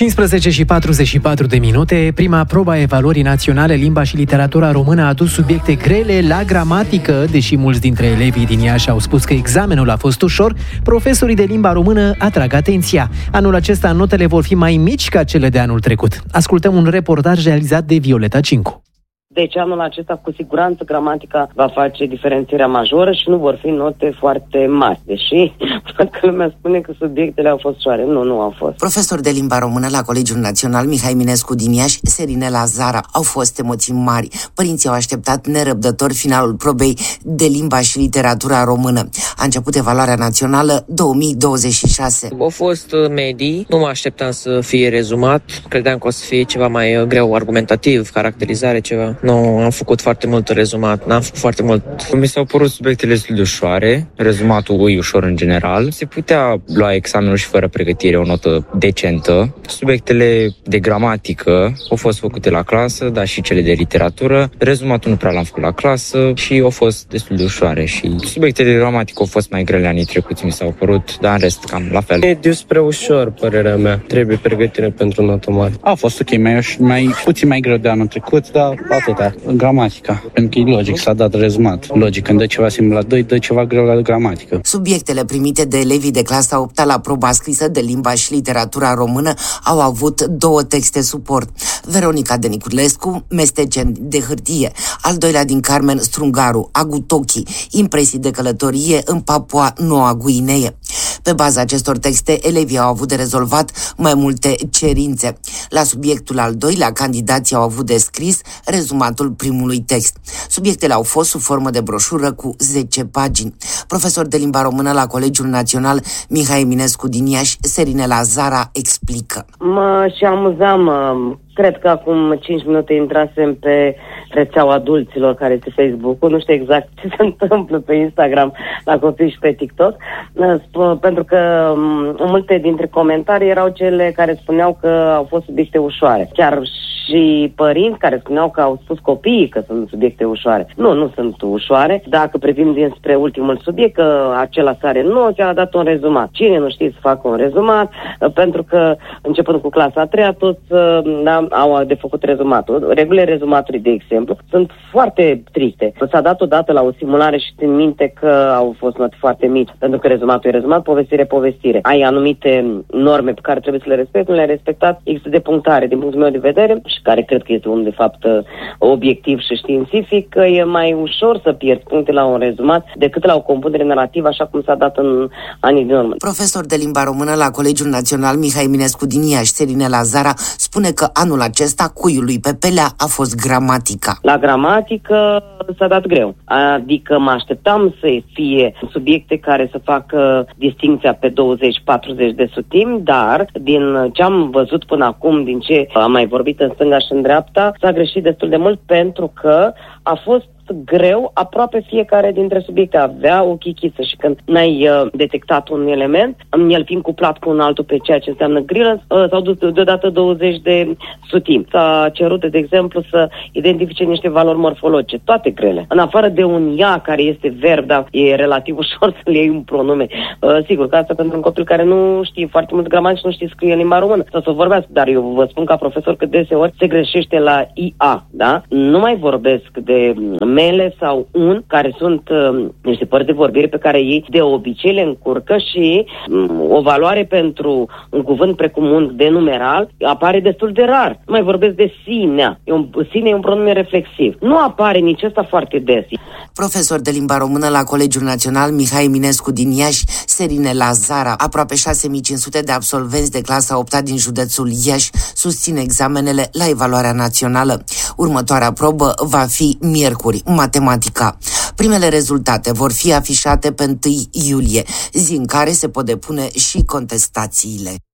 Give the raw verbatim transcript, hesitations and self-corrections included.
cincisprezece și patruzeci și patru de minute, prima probă a evaluării naționale limba și literatura română a adus subiecte grele la gramatică, deși mulți dintre elevii din Iași au spus că examenul a fost ușor, profesorii de limba română atrag atenția. Anul acesta notele vor fi mai mici ca cele de anul trecut. Ascultăm un reportaj realizat de Violeta Cincu. Deci anul acesta cu siguranță gramatica va face diferențierea majoră și nu vor fi note foarte mari, deși toată lumea spune că subiectele au fost ușoare. Nu, nu au fost. Profesori de limba română la Colegiul Național Mihai Eminescu din Iași, Serinela Zara, au fost emoții mari. Părinții au așteptat nerăbdător finalul probei de limba și literatura română. A început evaluarea națională două mii douăzeci și șase. Au fost medii, nu mă așteptam să fie rezumat, credeam că o să fie ceva mai greu, argumentativ, caracterizare, ceva. Nu, am făcut foarte mult rezumat, n-am făcut foarte mult. Mi s-au părut subiectele destul de ușoare, rezumatul e ușor în general. Se putea lua examenul și fără pregătire o notă decentă. Subiectele de gramatică au fost făcute la clasă, dar și cele de literatură. Rezumatul nu prea l-am făcut la clasă și au fost destul de ușoare. Și subiectele de gramatică au fost mai grele anii trecuți, mi s-au părut, dar în rest cam la fel. E despre ușor, părerea mea. Trebuie pregătire pentru notă mare. A fost ok, mai, mai puțin mai greu de anul trecut, dar atâta. Gramatica, pentru că e logic, s-a dat rezumat. Logic, când dă ceva simplu la doi, dă ceva greu la gramatică. Subiectele primite de elevii de clasa a opta la proba scrisă de limba și literatura română au avut două texte suport. Veronica de Niculescu, Mesteceni de hârtie, al doilea din Carmen Strungaru, Agutochi, impresii de călătorie în Papua Noua Guinee. Pe baza acestor texte, elevii au avut de rezolvat mai multe cerințe. La subiectul al doilea, candidații au avut de scris rezumatul primului text. Subiectele au fost sub formă de broșură cu zece pagini. Profesor de limba română la Colegiul Național Mihai Eminescu din Iași, Serinela Zara, explică. Mă și amuzam, cred că acum cinci minute intrasem pe rețeaua adulților care este Facebook-ul, nu știu exact ce se întâmplă pe Instagram la copii și pe TikTok, pentru că multe dintre comentarii erau cele care spuneau că au fost subiecte ușoare. Chiar și părinți care spuneau că au spus copiii că sunt subiecte ușoare. Nu, nu sunt ușoare. Dacă privim dinspre ultimul subiect, că acela sare nu, ți-a dat un rezumat. Cine nu știe să facă un rezumat? Pentru că, începând cu clasa a treia, toți da, au de făcut rezumatul. Regulile rezumatului, de exemplu, sunt foarte stricte. S-a dat odată la o simulare și țin minte că au fost note foarte mici, pentru că rezumatul e rezumat, povestire, povestire. Ai anumite norme pe care trebuie să le respecti, nu le-ai respectat, există de punctare, din punctul meu de vedere, și care cred că este unul, de fapt, obiectiv și științific, că e mai ușor să pierzi puncte la un rezumat decât la o compunere narrativă, așa cum s-a dat în anii din urmă. Profesor de limba română la Colegiul Național Mihai Eminescu din Iași, Serinela Zara, spune că anul acesta cuiului pe pelea a fost gramatica. La gramatică s-a dat greu. Adică mă așteptam să fie subiecte care să facă distincția pe douăzeci patruzeci de sutimi, dar din ce am văzut până acum, din ce am mai vorbit în stânga și în dreapta, s-a greșit destul de mult pentru că a fost greu, aproape fiecare dintre subiecte avea o chichiță și când n-ai uh, detectat un element, el fiind cuplat cu un altul pe ceea ce înseamnă grilă, uh, s-au dus deodată douăzeci de sutimi. S-a cerut, de exemplu, să identifice niște valori morfologice, toate grele. În afară de un ea care este verb, dar e relativ ușor să le iei un pronume. Uh, sigur că asta pentru un copil care nu știe foarte mult gramatică și nu știe scrie în limba română sau să vorbească, dar eu vă spun ca profesor că deseori se greșește la I A, da? Nu mai vorbesc de mele sau un, care sunt uh, niște părți de vorbire pe care ei de obicei le încurcă și um, o valoare pentru un cuvânt precum un de numeral apare destul de rar. Nu mai vorbesc de sinea. E un, sine e un pronume reflexiv. Nu apare nici ăsta foarte des. Profesor de limba română la Colegiul Național Mihai Eminescu din Iași, Serinela Zara, aproape șase mii cinci sute de absolvenți de clasa a opta din județul Iași susțin examenele la evaluarea națională. Următoarea probă va fi miercuri, matematica. Primele rezultate vor fi afișate pe întâi iulie, zi în care se pot depune și contestațiile.